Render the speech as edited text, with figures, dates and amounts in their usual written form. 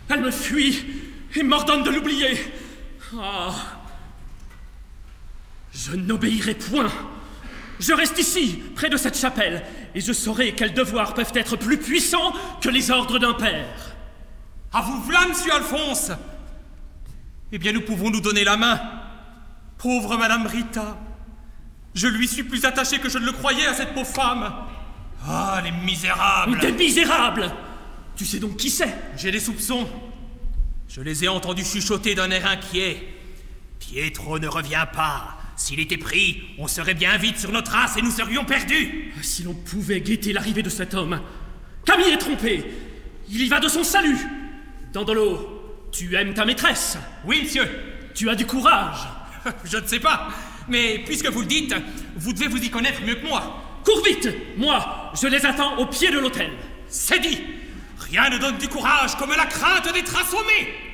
Elle me fuit et m'ordonne de l'oublier. Ah. Je n'obéirai point. Je reste ici, près de cette chapelle, et je saurai quels devoirs peuvent être plus puissants que les ordres d'un père. À vous v'là, monsieur Alphonse. Eh bien, nous pouvons nous donner la main. Pauvre Madame Rita. Je lui suis plus attaché que je ne le croyais à cette pauvre femme. Ah, les misérables. Des misérables. Tu sais donc qui c'est? J'ai des soupçons. Je les ai entendus chuchoter d'un air inquiet. Pietro ne revient pas. S'il était pris, on serait bien vite sur nos traces et nous serions perdus. Si l'on pouvait guetter l'arrivée de cet homme. Camille est trompé. Il y va de son salut. Dandolo, tu aimes ta maîtresse? Oui, monsieur. Tu as du courage? Je ne sais pas. Mais puisque vous le dites, vous devez vous y connaître mieux que moi. Cours vite. Moi, je les attends au pied de l'autel. C'est dit. Rien ne donne du courage comme la crainte d'être assommé.